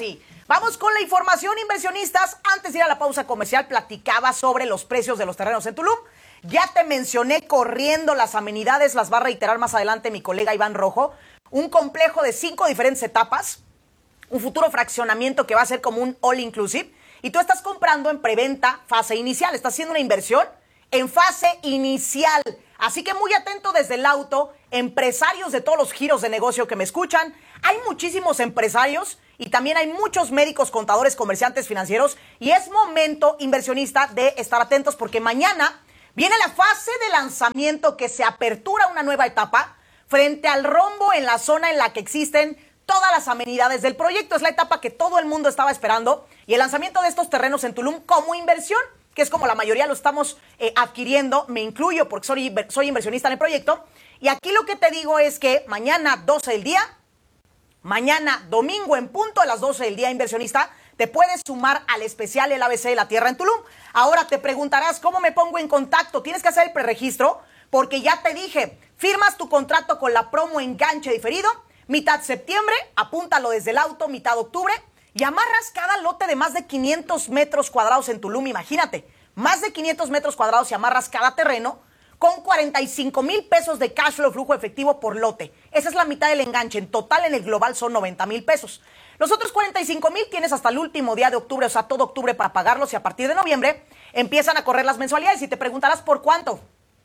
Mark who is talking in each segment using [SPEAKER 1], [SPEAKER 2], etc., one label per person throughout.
[SPEAKER 1] aquí. Vamos con la información, inversionistas. Antes de ir a la pausa comercial, platicaba sobre los precios de los terrenos en Tulum. Ya te mencioné corriendo las amenidades, las va a reiterar más adelante mi colega Iván Rojo. Un complejo de 5 diferentes etapas, un futuro fraccionamiento que va a ser como un all inclusive. Y tú estás comprando en preventa, fase inicial. Estás haciendo una inversión en fase inicial. Así que muy atento desde el auto, empresarios de todos los giros de negocio que me escuchan. Hay muchísimos empresarios y también hay muchos médicos, contadores, comerciantes financieros. Y es momento, inversionista, de estar atentos porque mañana viene la fase de lanzamiento que se apertura una nueva etapa frente al rombo en la zona en la que existen todas las amenidades del proyecto. Es la etapa que todo el mundo estaba esperando y el lanzamiento de estos terrenos en Tulum como inversión, que es como la mayoría lo estamos adquiriendo, me incluyo porque soy inversionista en el proyecto. Y aquí lo que te digo es que mañana 12 del día, mañana domingo en punto a las 12 del día, inversionista, te puedes sumar al especial El ABC de la Tierra en Tulum. Ahora te preguntarás, ¿cómo me pongo en contacto? Tienes que hacer el preregistro porque ya te dije, firmas tu contrato con la promo enganche diferido, mitad septiembre, apúntalo desde el auto, mitad octubre, y amarras cada lote de más de 500 metros cuadrados en Tulum. Imagínate, más de 500 metros cuadrados y amarras cada terreno con 45 mil pesos de cash flow, flujo efectivo por lote. Esa es la mitad del enganche. En total, en el global son 90 mil pesos. Los otros 45 mil tienes hasta el último día de octubre, o sea, todo octubre para pagarlos, y a partir de noviembre empiezan a correr las mensualidades y te preguntarás por cuánto.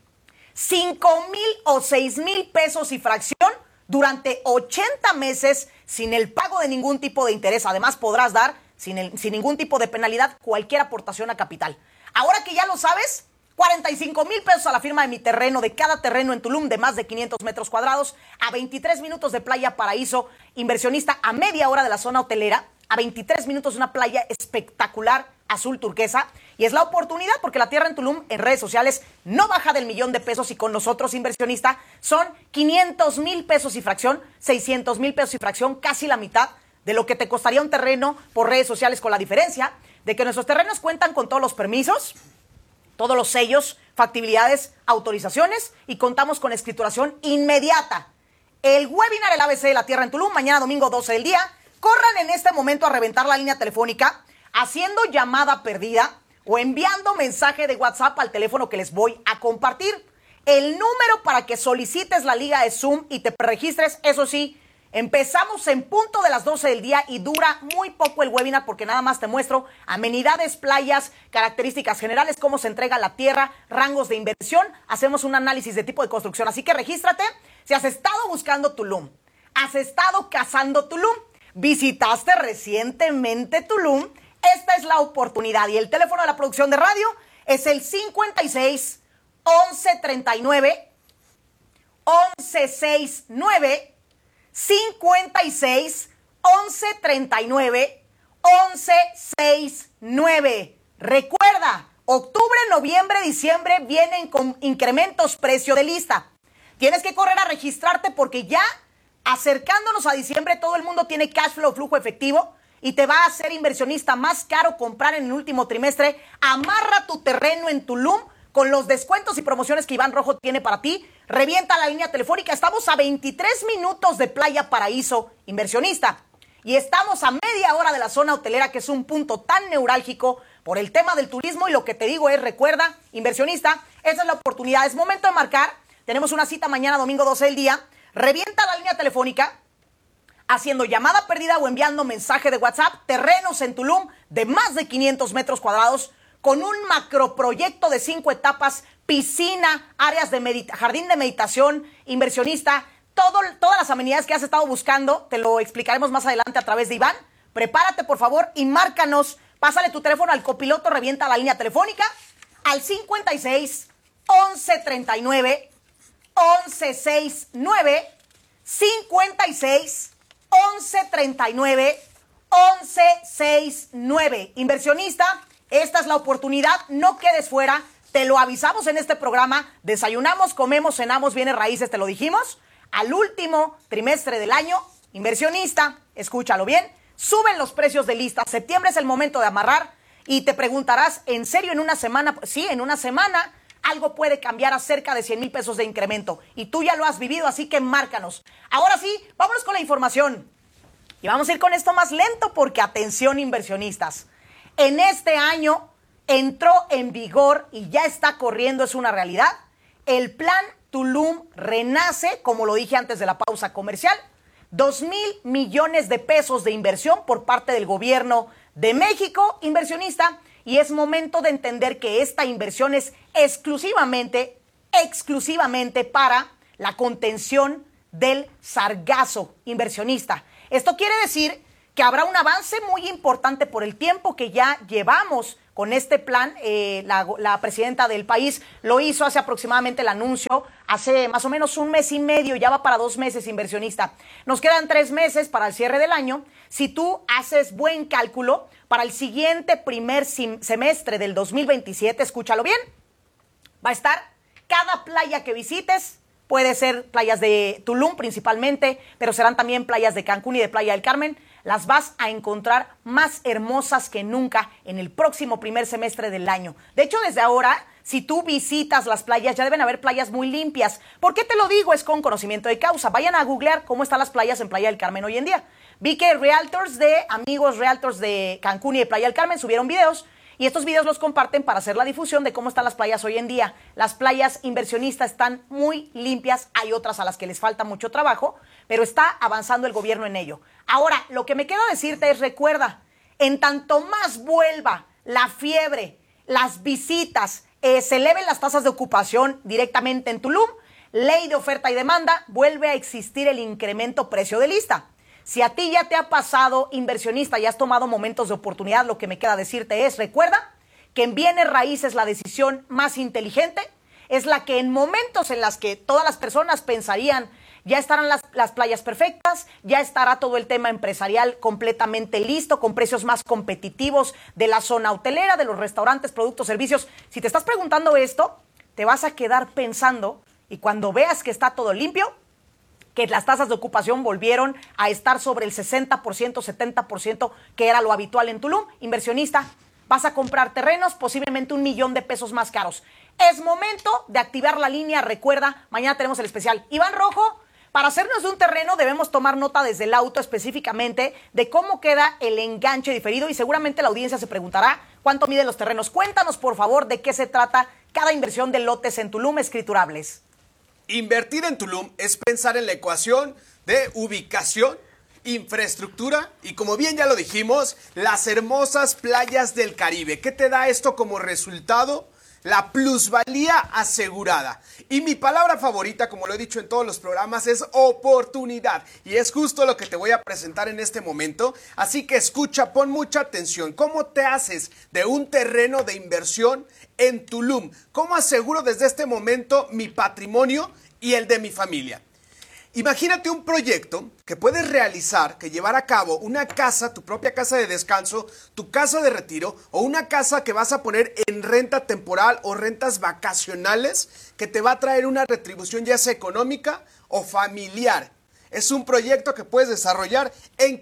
[SPEAKER 1] 5 mil o 6 mil pesos y fracción durante 80 meses sin el pago de ningún tipo de interés. Además, podrás dar, sin ningún tipo de penalidad, cualquier aportación a capital. Ahora que ya lo sabes, 45 mil pesos a la firma de mi terreno, de cada terreno en Tulum de más de 500 metros cuadrados, a 23 minutos de Playa Paraíso, inversionista, a media hora de la zona hotelera, a 23 minutos de una playa espectacular, azul turquesa. Y es la oportunidad porque la tierra en Tulum en redes sociales no baja del $1,000,000 y con nosotros, inversionista, son 500 mil pesos y fracción, 600 mil pesos y fracción, casi la mitad de lo que te costaría un terreno por redes sociales, con la diferencia de que nuestros terrenos cuentan con todos los permisos, todos los sellos, factibilidades, autorizaciones y contamos con escrituración inmediata. El webinar El ABC de la Tierra en Tulum, mañana domingo 12 del día. Corran en este momento a reventar la línea telefónica, haciendo llamada perdida o enviando mensaje de WhatsApp al teléfono que les voy a compartir. El número para que solicites la liga de Zoom y te registres, eso sí, empezamos en punto de las 12 del día y dura muy poco el webinar porque nada más te muestro amenidades, playas, características generales, cómo se entrega la tierra, rangos de inversión, hacemos un análisis de tipo de construcción. Así que regístrate si has estado buscando Tulum, has estado cazando Tulum, visitaste recientemente Tulum, esta es la oportunidad. Y el teléfono de la producción de radio es el 56 11 39 11 69 56 11 39 11 69. Recuerda, octubre, noviembre, diciembre vienen con incrementos precio de lista. Tienes que correr a registrarte porque ya acercándonos a diciembre todo el mundo tiene cash flow, flujo efectivo, y te va a hacer, inversionista, más caro comprar en el último trimestre. Amarra tu terreno en Tulum con los descuentos y promociones que Iván Rojo tiene para ti. Revienta la línea telefónica. Estamos a 23 minutos de Playa Paraíso, inversionista. Y estamos a media hora de la zona hotelera, que es un punto tan neurálgico por el tema del turismo. Y lo que te digo es, recuerda, inversionista, esa es la oportunidad. Es momento de marcar. Tenemos una cita mañana, domingo 12 del día. Revienta la línea telefónica, haciendo llamada perdida o enviando mensaje de WhatsApp. Terrenos en Tulum de más de 500 metros cuadrados, con un macroproyecto de 5 etapas, piscina, áreas de jardín de meditación, inversionista, todas las amenidades que has estado buscando. Te lo explicaremos más adelante a través de Iván. Prepárate, por favor, y márcanos. Pásale tu teléfono al copiloto, revienta la línea telefónica al 56 11 39 11 69 56 11 39 11 69. Inversionista, esta es la oportunidad, no quedes fuera, te lo avisamos en este programa. Desayunamos, comemos, cenamos bienes raíces, te lo dijimos. Al último trimestre del año, inversionista, escúchalo bien, suben los precios de lista. Septiembre es el momento de amarrar y te preguntarás, ¿en serio en una semana? Sí, en una semana algo puede cambiar a cerca de 100 mil pesos de incremento. Y tú ya lo has vivido, así que márcanos. Ahora sí, vámonos con la información. Y vamos a ir con esto más lento porque atención inversionistas. En este año entró en vigor y ya está corriendo, es una realidad, el Plan Tulum Renace, como lo dije antes de la pausa comercial, 2,000 millones de pesos de inversión por parte del gobierno de México, inversionista, y es momento de entender que esta inversión es exclusivamente para la contención del sargazo, inversionista. Esto quiere decir que habrá un avance muy importante por el tiempo que ya llevamos con este plan. La presidenta del país lo hizo hace aproximadamente el anuncio, hace más o menos 1 mes y medio, ya va para 2 meses, inversionista. Nos quedan 3 meses para el cierre del año. Si tú haces buen cálculo, para el siguiente primer semestre del 2027, escúchalo bien, va a estar cada playa que visites. Puede ser playas de Tulum principalmente, pero serán también playas de Cancún y de Playa del Carmen. Las vas a encontrar más hermosas que nunca en el próximo primer semestre del año. De hecho, desde ahora, si tú visitas las playas, ya deben haber playas muy limpias. ¿Por qué te lo digo? Es con conocimiento de causa. Vayan a googlear cómo están las playas en Playa del Carmen hoy en día. Vi que amigos realtors de Cancún y de Playa del Carmen subieron videos. Y estos videos los comparten para hacer la difusión de cómo están las playas hoy en día. Las playas inversionistas están muy limpias, hay otras a las que les falta mucho trabajo, pero está avanzando el gobierno en ello. Ahora, lo que me queda decirte es, recuerda, en tanto más vuelva la fiebre, las visitas, se eleven las tasas de ocupación directamente en Tulum, ley de oferta y demanda, vuelve a existir el incremento precio de lista. Si a ti ya te ha pasado, inversionista, y has tomado momentos de oportunidad, lo que me queda decirte es, recuerda que en bienes raíces la decisión más inteligente es la que en momentos en las que todas las personas pensarían ya estarán las playas perfectas, ya estará todo el tema empresarial completamente listo, con precios más competitivos de la zona hotelera, de los restaurantes, productos, servicios. Si te estás preguntando esto, te vas a quedar pensando y cuando veas que está todo limpio, que las tasas de ocupación volvieron a estar sobre el 60%, 70%, que era lo habitual en Tulum. Inversionista, vas a comprar terrenos posiblemente 1 millón de pesos más caros. Es momento de activar la línea. Recuerda, mañana tenemos el especial. Iván Rojo, para hacernos de un terreno debemos tomar nota desde el auto específicamente de cómo queda el enganche diferido y seguramente la audiencia se preguntará cuánto miden los terrenos. Cuéntanos, por favor, de qué se trata cada inversión de lotes en Tulum escriturables.
[SPEAKER 2] Invertir en Tulum es pensar en la ecuación de ubicación, infraestructura y, como bien ya lo dijimos, las hermosas playas del Caribe. ¿Qué te da esto como resultado? La plusvalía asegurada. Y mi palabra favorita, como lo he dicho en todos los programas, es oportunidad. Y es justo lo que te voy a presentar en este momento. Así que escucha, pon mucha atención. ¿Cómo te haces de un terreno de inversión en Tulum? ¿Cómo aseguro desde este momento mi patrimonio y el de mi familia? Imagínate un proyecto que puedes realizar, que llevar a cabo una casa, tu propia casa de descanso, tu casa de retiro o una casa que vas a poner en renta temporal o rentas vacacionales que te va a traer una retribución ya sea económica o familiar. Es un proyecto que puedes desarrollar en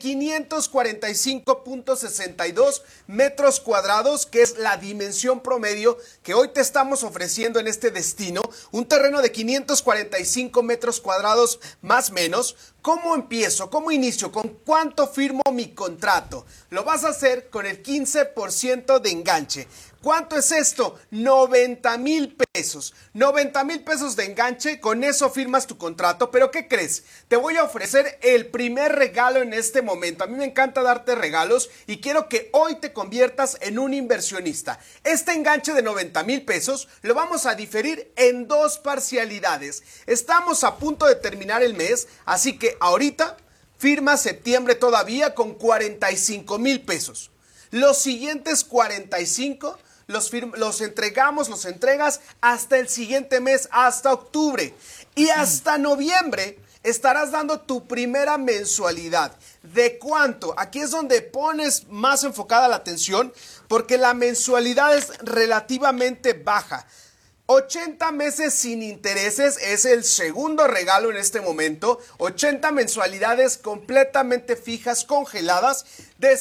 [SPEAKER 2] 545.62 metros cuadrados, que es la dimensión promedio que hoy te estamos ofreciendo en este destino. Un terreno de 545 metros cuadrados más o menos. ¿Cómo empiezo? ¿Cómo inicio? ¿Con cuánto firmo mi contrato? Lo vas a hacer con el 15% de enganche. ¿Cuánto es esto? 90,000 pesos. 90,000 pesos de enganche, con eso firmas tu contrato. ¿Pero qué crees? Te voy a ofrecer el primer regalo en este momento. A mí me encanta darte regalos y quiero que hoy te conviertas en un inversionista. Este enganche de 90,000 pesos lo vamos a diferir en 2 parcialidades. Estamos a punto de terminar el mes, así que ahorita firma septiembre todavía con 45,000 pesos. Los siguientes 45 los entregas hasta el siguiente mes, hasta octubre. Y hasta noviembre estarás dando tu primera mensualidad. ¿De cuánto? Aquí es donde pones más enfocada la atención, porque la mensualidad es relativamente baja. 80 meses sin intereses es el segundo regalo en este momento. 80 mensualidades completamente fijas, congeladas, de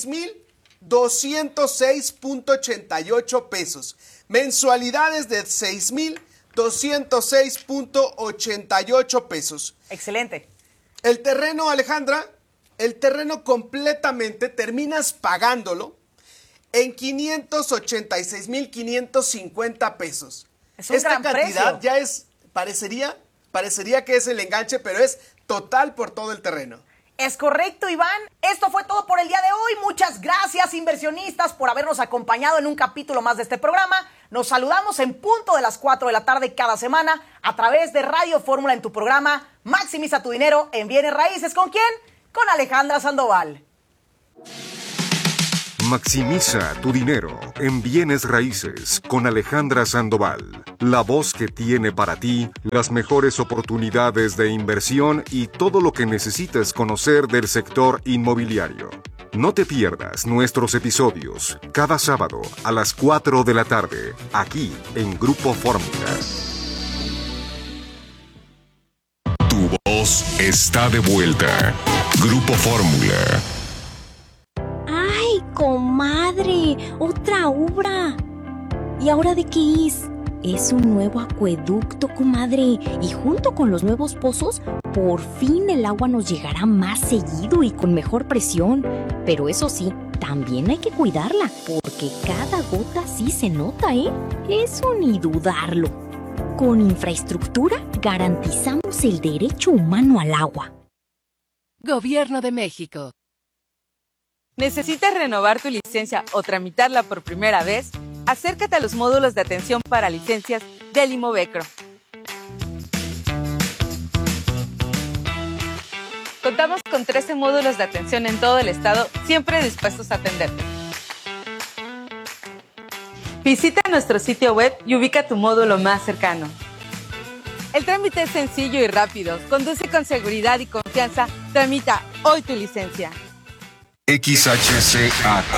[SPEAKER 2] 6,206.88 pesos. Mensualidades de 6,206.88 pesos.
[SPEAKER 1] Excelente.
[SPEAKER 2] El terreno, Alejandra, el terreno completamente, terminas pagándolo en 586,550 pesos.
[SPEAKER 1] Es un gran
[SPEAKER 2] cantidad
[SPEAKER 1] precio.
[SPEAKER 2] ya es, parecería que es el enganche, pero es total por todo el terreno.
[SPEAKER 1] Es correcto, Iván. Esto fue todo por el día de hoy. Muchas gracias, inversionistas, por habernos acompañado en un capítulo más de este programa. Nos saludamos en punto de las 4 de la tarde cada semana a través de Radio Fórmula en tu programa Maximiza tu dinero en bienes raíces. ¿Con quién? Con Alejandra Sandoval.
[SPEAKER 3] Maximiza tu dinero en bienes raíces con Alejandra Sandoval, la voz que tiene para ti las mejores oportunidades de inversión y todo lo que necesitas conocer del sector inmobiliario. No te pierdas nuestros episodios cada sábado a las 4 de la tarde, aquí en Grupo Fórmula.
[SPEAKER 4] Tu voz está de vuelta. Grupo Fórmula.
[SPEAKER 5] ¡Ay, comadre! ¡Otra obra! ¿Y ahora de qué es? Es un nuevo acueducto, comadre. Y junto con los nuevos pozos, por fin el agua nos llegará más seguido y con mejor presión. Pero eso sí, también hay que cuidarla, porque cada gota sí se nota, ¿eh? Eso ni dudarlo. Con infraestructura garantizamos el derecho humano al agua.
[SPEAKER 6] Gobierno de México. ¿Necesitas renovar tu licencia o tramitarla por primera vez? Acércate a los módulos de atención para licencias del Imovecro. Contamos con 13 módulos de atención en todo el estado, siempre dispuestos a atenderte. Visita nuestro sitio web y ubica tu módulo más cercano. El trámite es sencillo y rápido. Conduce con seguridad y confianza. Tramita hoy tu licencia.
[SPEAKER 4] XHCAQ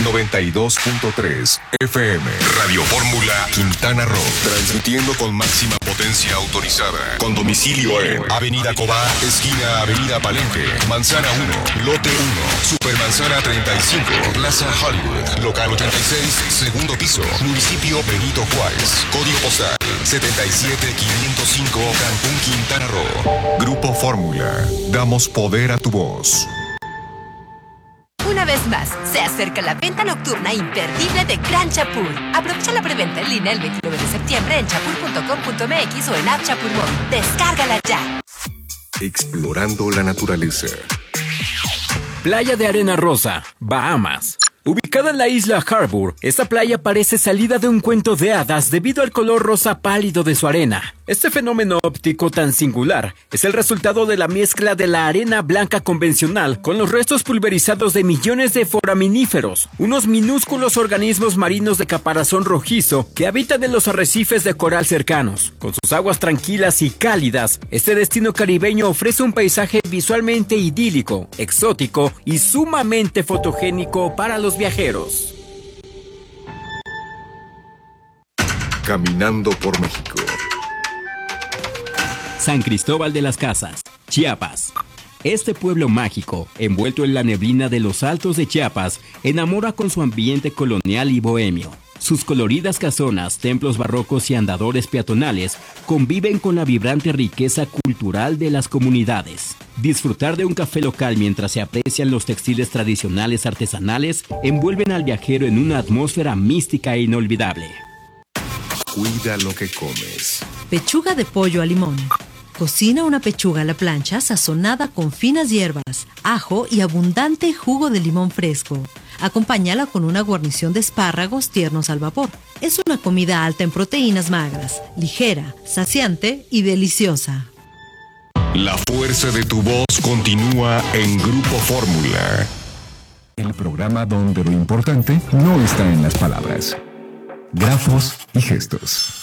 [SPEAKER 4] 92.3 FM Radio Fórmula Quintana Roo, transmitiendo con máxima potencia autorizada, con domicilio en Avenida Cobá, esquina Avenida Palenque, Manzana 1, Lote 1, Supermanzana 35, Plaza Hollywood, local 86, segundo piso, municipio Benito Juárez, código postal 77505, Cancún, Quintana Roo. Grupo Fórmula, damos poder a tu voz.
[SPEAKER 7] Una vez más, se acerca la venta nocturna imperdible de Gran Chapur. Aprovecha la preventa en línea el 29 de septiembre en chapur.com.mx o en App Chapur Mall. ¡Descárgala ya!
[SPEAKER 4] Explorando la naturaleza.
[SPEAKER 8] Playa de Arena Rosa, Bahamas. Ubicada en la isla Harbour, esta playa parece salida de un cuento de hadas debido al color rosa pálido de su arena. Este fenómeno óptico tan singular es el resultado de la mezcla de la arena blanca convencional con los restos pulverizados de millones de foraminíferos, unos minúsculos organismos marinos de caparazón rojizo que habitan en los arrecifes de coral cercanos. Con sus aguas tranquilas y cálidas, este destino caribeño ofrece un paisaje visualmente idílico, exótico y sumamente fotogénico para los viajeros.
[SPEAKER 4] Caminando por México.
[SPEAKER 8] San Cristóbal de las Casas, Chiapas. Este pueblo mágico, envuelto en la neblina de los altos de Chiapas, enamora con su ambiente colonial y bohemio. Sus coloridas casonas, templos barrocos y andadores peatonales conviven con la vibrante riqueza cultural de las comunidades. Disfrutar de un café local mientras se aprecian los textiles tradicionales artesanales envuelven al viajero en una atmósfera mística e inolvidable.
[SPEAKER 4] Cuida lo que comes.
[SPEAKER 9] Pechuga de pollo a limón. Cocina una pechuga a la plancha sazonada con finas hierbas, ajo y abundante jugo de limón fresco. Acompáñala con una guarnición de espárragos tiernos al vapor. Es una comida alta en proteínas magras, ligera, saciante y deliciosa.
[SPEAKER 4] La fuerza de tu voz continúa en Grupo Fórmula.
[SPEAKER 10] El programa donde lo importante no está en las palabras, grafos y gestos.